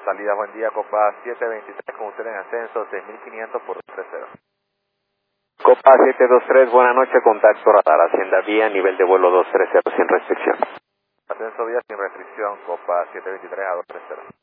Salida, buen día, Copa 723 con usted en ascenso, 6500 por 230. Copa 723, buenas noches, contacto radar, Hacienda Vía, nivel de vuelo 230 sin restricción. Ascenso vía sin restricción, Copa 723 a 230.